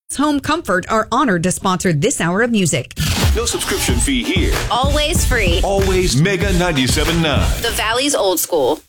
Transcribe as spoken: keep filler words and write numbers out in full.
Home Comfort are honored to sponsor this hour of music. No subscription fee here. Always free. Always Mega ninety-seven point nine. The Valley's Old School.